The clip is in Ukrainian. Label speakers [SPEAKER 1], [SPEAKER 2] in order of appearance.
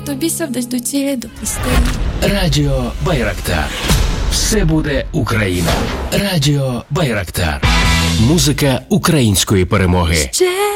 [SPEAKER 1] тобі ся вдась до цієї допусти.
[SPEAKER 2] Радіо Байрактар. Все буде Україна. Радіо Байрактар. Музика української перемоги.